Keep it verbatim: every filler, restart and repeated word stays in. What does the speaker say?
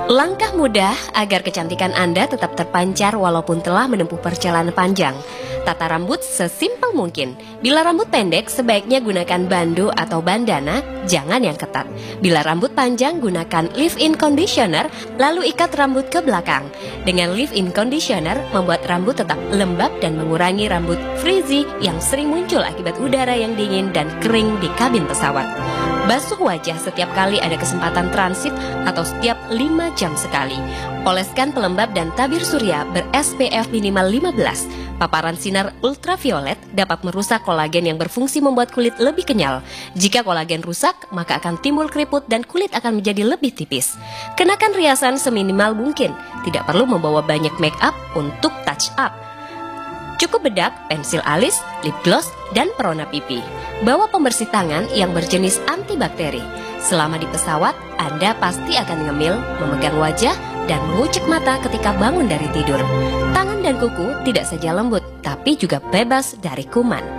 Langkah mudah agar kecantikan Anda tetap terpancar walaupun telah menempuh perjalanan panjang. Tata rambut sesimpel mungkin. Bila rambut pendek, sebaiknya gunakan bandu atau bandana, jangan yang ketat. Bila rambut panjang, gunakan leave-in conditioner, lalu ikat rambut ke belakang. Dengan leave-in conditioner, membuat rambut tetap lembab dan mengurangi rambut frizzy yang sering muncul akibat udara yang dingin dan kering di kabin pesawat. Basuh wajah setiap kali ada kesempatan transit atau setiap lima jam sekali. Oleskan pelembab dan tabir surya ber-S P F minimal lima belas. Paparan sinar ultraviolet dapat merusak kolagen yang berfungsi membuat kulit lebih kenyal. Jika kolagen rusak, maka akan timbul keriput dan kulit akan menjadi lebih tipis. Kenakan riasan seminimal mungkin. Tidak perlu membawa banyak make up untuk touch up. Cukup bedak, pensil alis, lip gloss, dan perona pipi. Bawa pembersih tangan yang berjenis antibakteri. Selama di pesawat, Anda pasti akan ngemil, memegang wajah, dan mengucek mata ketika bangun dari tidur. Tangan dan kuku tidak saja lembut, tapi juga bebas dari kuman.